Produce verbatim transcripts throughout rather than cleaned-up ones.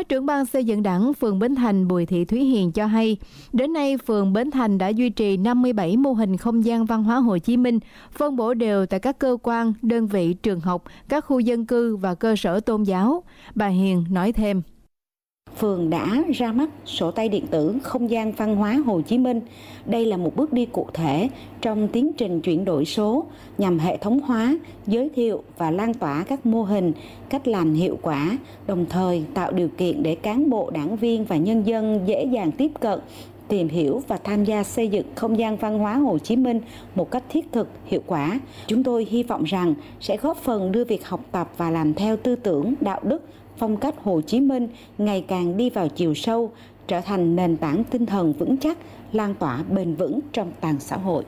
Phó trưởng ban xây dựng Đảng phường Bến Thành Bùi Thị Thúy Hiền cho hay, đến nay phường Bến Thành đã duy trì năm mươi bảy mô hình không gian văn hóa Hồ Chí Minh, phân bổ đều tại các cơ quan, đơn vị, trường học, các khu dân cư và cơ sở tôn giáo. Bà Hiền nói thêm. Phường đã ra mắt sổ tay điện tử không gian văn hóa Hồ Chí Minh. Đây là một bước đi cụ thể trong tiến trình chuyển đổi số nhằm hệ thống hóa, giới thiệu và lan tỏa các mô hình, cách làm hiệu quả, đồng thời tạo điều kiện để cán bộ, đảng viên và nhân dân dễ dàng tiếp cận, tìm hiểu và tham gia xây dựng không gian văn hóa Hồ Chí Minh một cách thiết thực, hiệu quả. Chúng tôi hy vọng rằng sẽ góp phần đưa việc học tập và làm theo tư tưởng, đạo đức, phong cách Hồ Chí Minh ngày càng đi vào chiều sâu, trở thành nền tảng tinh thần vững chắc, lan tỏa bền vững trong toàn xã hội.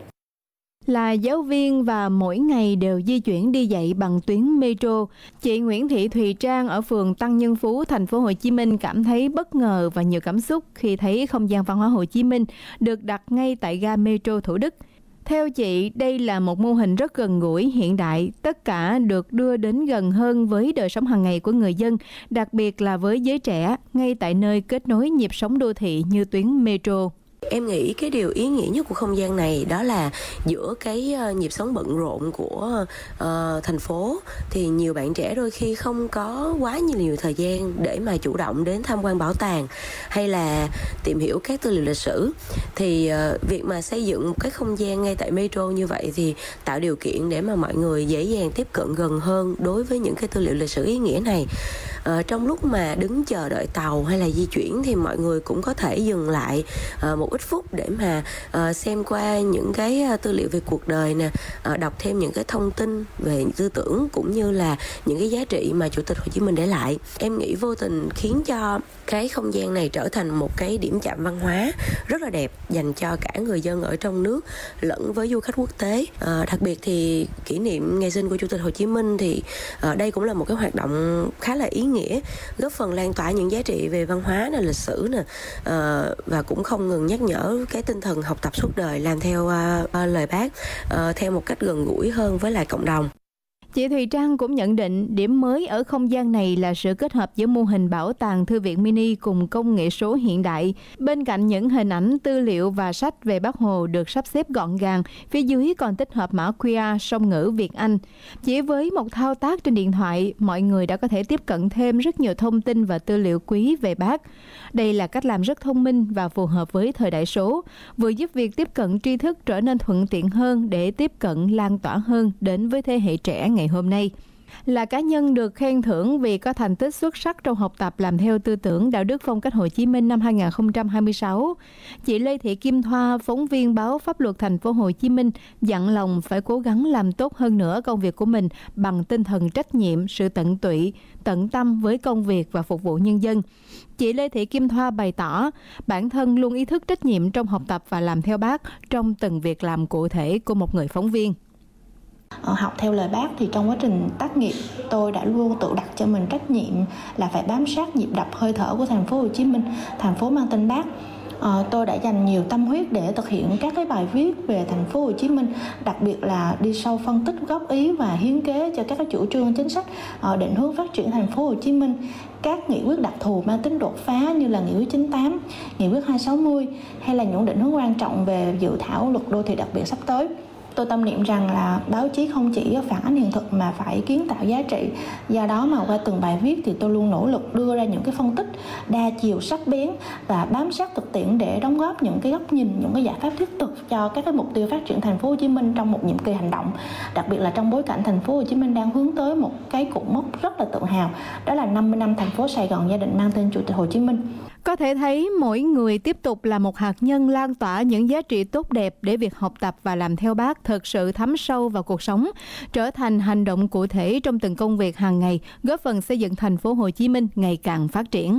Là giáo viên và mỗi ngày đều di chuyển đi dạy bằng tuyến metro, chị Nguyễn Thị Thùy Trang ở phường Tăng Nhân Phú, thành phố Hồ Chí Minh cảm thấy bất ngờ và nhiều cảm xúc khi thấy không gian văn hóa Hồ Chí Minh được đặt ngay tại ga metro Thủ Đức. Theo chị, đây là một mô hình rất gần gũi, hiện đại, tất cả được đưa đến gần hơn với đời sống hàng ngày của người dân, đặc biệt là với giới trẻ, ngay tại nơi kết nối nhịp sống đô thị như tuyến metro. Em nghĩ cái điều ý nghĩa nhất của không gian này đó là giữa cái nhịp sống bận rộn của uh, thành phố thì nhiều bạn trẻ đôi khi không có quá nhiều thời gian để mà chủ động đến tham quan bảo tàng hay là tìm hiểu các tư liệu lịch sử. Thì uh, việc mà xây dựng một cái không gian ngay tại metro như vậy thì tạo điều kiện để mà mọi người dễ dàng tiếp cận gần hơn đối với những cái tư liệu lịch sử ý nghĩa này. Uh, trong lúc mà đứng chờ đợi tàu hay là di chuyển thì mọi người cũng có thể dừng lại uh, một ít phút để mà uh, xem qua những cái uh, tư liệu về cuộc đời nè, uh, đọc thêm những cái thông tin về tư tưởng cũng như là những cái giá trị mà Chủ tịch Hồ Chí Minh để lại. Em nghĩ vô tình khiến cho cái không gian này trở thành một cái điểm chạm văn hóa rất là đẹp dành cho cả người dân ở trong nước lẫn với du khách quốc tế. Uh, đặc biệt thì kỷ niệm ngày sinh của Chủ tịch Hồ Chí Minh thì uh, đây cũng là một cái hoạt động khá là ý nghĩa, góp phần lan tỏa những giá trị về văn hóa nè, lịch sử nè, uh, và cũng không ngừng nhắc nhở cái tinh thần học tập suốt đời, làm theo uh, uh, lời Bác uh, theo một cách gần gũi hơn với lại cộng đồng. Chị Thùy Trang cũng nhận định điểm mới ở không gian này là sự kết hợp giữa mô hình bảo tàng thư viện mini cùng công nghệ số hiện đại. Bên cạnh những hình ảnh, tư liệu và sách về Bác Hồ được sắp xếp gọn gàng, phía dưới còn tích hợp mã quy rờ song ngữ Việt Anh. Chỉ với một thao tác trên điện thoại, mọi người đã có thể tiếp cận thêm rất nhiều thông tin và tư liệu quý về Bác. Đây là cách làm rất thông minh và phù hợp với thời đại số, vừa giúp việc tiếp cận tri thức trở nên thuận tiện hơn để tiếp cận lan tỏa hơn đến với thế hệ trẻ ngày hôm nay. Là cá nhân được khen thưởng vì có thành tích xuất sắc trong học tập làm theo tư tưởng đạo đức phong cách Hồ Chí Minh năm hai nghìn không trăm hai mươi sáu, chị Lê Thị Kim Thoa, phóng viên báo Pháp luật thành phố Hồ Chí Minh, dặn lòng phải cố gắng làm tốt hơn nữa công việc của mình bằng tinh thần trách nhiệm, sự tận tụy, tận tâm với công việc và phục vụ nhân dân. Chị Lê Thị Kim Thoa bày tỏ bản thân luôn ý thức trách nhiệm trong học tập và làm theo Bác trong từng việc làm cụ thể của một người phóng viên. Học theo lời Bác thì trong quá trình tác nghiệp tôi đã luôn tự đặt cho mình trách nhiệm là phải bám sát nhịp đập hơi thở của thành phố Hồ Chí Minh, thành phố mang tên Bác. À, tôi đã dành nhiều tâm huyết để thực hiện các cái bài viết về thành phố Hồ Chí Minh, đặc biệt là đi sâu phân tích, góp ý và hiến kế cho các cái chủ trương chính sách à, định hướng phát triển thành phố Hồ Chí Minh. Các nghị quyết đặc thù mang tính đột phá như là nghị quyết chín tám, nghị quyết hai sáu mươi hay là những định hướng quan trọng về dự thảo luật đô thị đặc biệt sắp tới. Tôi tâm niệm rằng là báo chí không chỉ phản ánh hiện thực mà phải kiến tạo giá trị. Do đó mà qua từng bài viết thì tôi luôn nỗ lực đưa ra những cái phân tích đa chiều, sắc bén và bám sát thực tiễn để đóng góp những cái góc nhìn, những cái giải pháp thiết thực cho các cái mục tiêu phát triển thành phố Hồ Chí Minh trong một nhiệm kỳ hành động. Đặc biệt là trong bối cảnh thành phố Hồ Chí Minh đang hướng tới một cái cột mốc rất là tự hào, đó là năm mươi năm thành phố Sài Gòn gia đình mang tên Chủ tịch Hồ Chí Minh. Có thể thấy mỗi người tiếp tục là một hạt nhân lan tỏa những giá trị tốt đẹp để việc học tập và làm theo Bác thực sự thấm sâu vào cuộc sống, trở thành hành động cụ thể trong từng công việc hàng ngày, góp phần xây dựng thành phố Hồ Chí Minh ngày càng phát triển.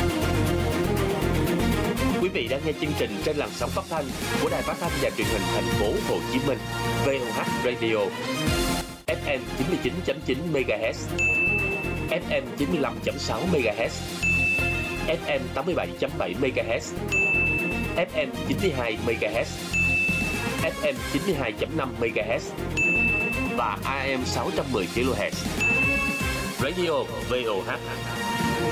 Quý vị đang nghe chương trình trên làn sóng phát thanh của Đài Phát thanh và Truyền hình thành phố Hồ Chí Minh, vê o hát Radio, ép em chín mươi chín chấm chín MHz, ép em chín mươi lăm chấm sáu MHz, ép em tám mươi bảy chấm bảy MHz, ép em chín mươi hai MHz, ép em chín mươi hai chấm năm MHz và a em sáu trăm mười kHz. Radio vê o hát.